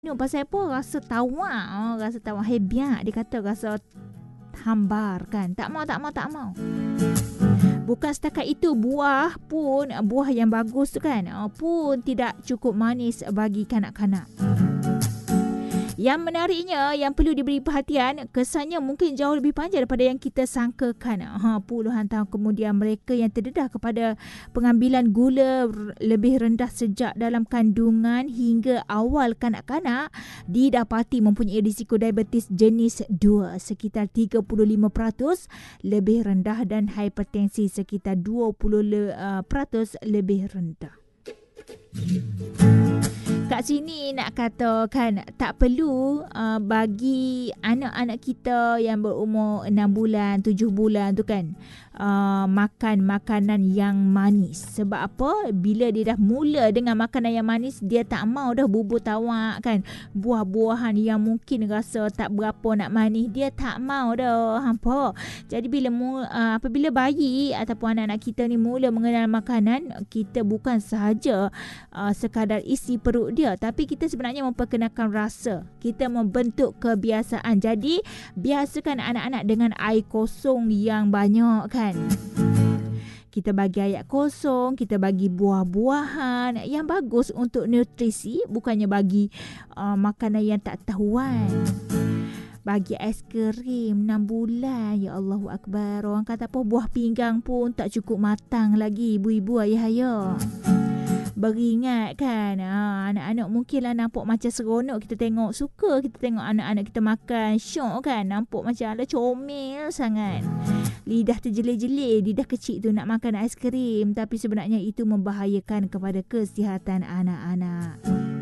pasal apa? Rasa tawak. Rasa tawak hebiak. Dia kata rasa hambar kan. Tak mau. Bukan setakat itu, buah yang bagus tu kan pun tidak cukup manis bagi kanak-kanak. Yang menariknya, yang perlu diberi perhatian, kesannya mungkin jauh lebih panjang daripada yang kita sangkakan. Puluhan tahun kemudian, mereka yang terdedah kepada pengambilan gula lebih rendah sejak dalam kandungan hingga awal kanak-kanak didapati mempunyai risiko diabetes jenis 2 sekitar 35% lebih rendah dan hipertensi sekitar 20% lebih rendah. Kat sini nak katakan tak perlu bagi anak-anak kita yang berumur 6 bulan, 7 bulan tu kan makan makanan yang manis. Sebab apa? Bila dia dah mula dengan makanan yang manis, dia tak mau dah bubur tawak kan. Buah-buahan yang mungkin rasa tak berapa nak manis, dia tak mau dah. Hampa. Jadi apabila bayi ataupun anak-anak kita ni mula mengenal makanan, kita bukan sahaja sekadar isi perut dia, tapi kita sebenarnya memperkenalkan rasa. Kita membentuk kebiasaan. Jadi biasakan anak-anak dengan air kosong yang banyak kan. Kita bagi air kosong, kita bagi buah-buahan yang bagus untuk nutrisi, bukannya bagi makanan yang tak tahuan. Bagi aiskrim 6 bulan, ya Allahu Akbar. Orang kata apa, buah pinggang pun tak cukup matang lagi, ibu-ibu ayah-ayah. Beringat kan, anak-anak mungkinlah nampak macam seronok kita tengok, suka kita tengok anak-anak kita makan, syok kan, nampak macam ala comel sangat, lidah terjelir-jelir, lidah kecil tu nak makan aiskrim, tapi sebenarnya itu membahayakan kepada kesihatan anak-anak.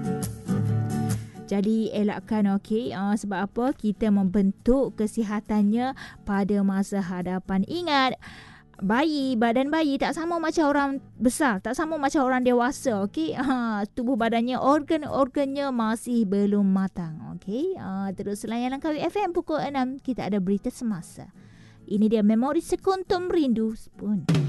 Jadi elakkan, okey. Sebab apa? Kita membentuk kesihatannya pada masa hadapan. Ingat, badan bayi tak sama macam orang besar, tak sama macam orang dewasa, okey. Tubuh badannya, organ-organnya masih belum matang, okey. Terus layanan KW FM pukul 6 kita ada berita semasa. Ini dia Memori Sekuntum Rindu pun.